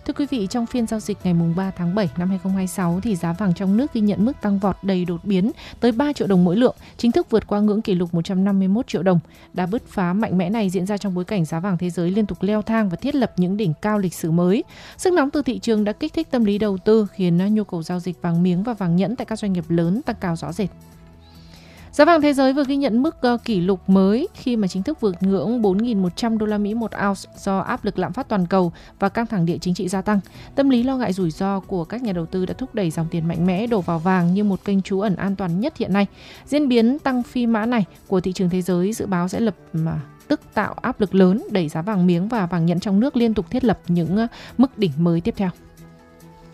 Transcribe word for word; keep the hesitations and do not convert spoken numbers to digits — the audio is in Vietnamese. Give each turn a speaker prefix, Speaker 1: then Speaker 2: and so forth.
Speaker 1: Thưa quý vị, trong phiên giao dịch ngày ba tháng bảy năm hai nghìn không trăm hai mươi sáu thì giá vàng trong nước ghi nhận mức tăng vọt đầy đột biến tới ba triệu đồng mỗi lượng, chính thức vượt qua ngưỡng kỷ lục một trăm năm mươi mốt triệu đồng. Đà bứt phá mạnh mẽ này diễn ra trong bối cảnh giá vàng thế giới liên tục leo thang và thiết lập những đỉnh cao lịch sử mới. Sức nóng từ thị trường đã kích thích tâm lý đầu tư, khiến nhu cầu giao dịch vàng miếng và vàng nhẫn tại các doanh nghiệp lớn tăng cao rõ rệt. Giá vàng thế giới vừa ghi nhận mức uh, kỷ lục mới khi mà chính thức vượt ngưỡng bốn nghìn một trăm đô la Mỹ một ounce do áp lực lạm phát toàn cầu và căng thẳng địa chính trị gia tăng. Tâm lý lo ngại rủi ro của các nhà đầu tư đã thúc đẩy dòng tiền mạnh mẽ đổ vào vàng như một kênh trú ẩn an toàn nhất hiện nay. Diễn biến tăng phi mã này của thị trường thế giới dự báo sẽ lập mà tức tạo áp lực lớn đẩy giá vàng miếng và vàng nhẫn trong nước liên tục thiết lập những uh, mức đỉnh mới tiếp theo.